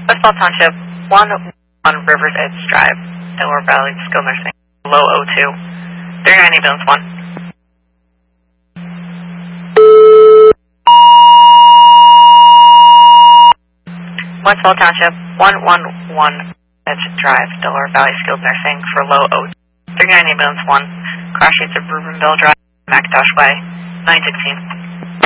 Westfall Township, 1 Rivers Edge Drive, Delaware Valley Skilled Nursing, low O2, 39 ambulance 1. Westfall Township, 111 Edge Drive, Delaware Valley Skilled Nursing for low O2, 39 ambulance 1, crash sheets of Rubenville Drive, McIntosh Way, 916.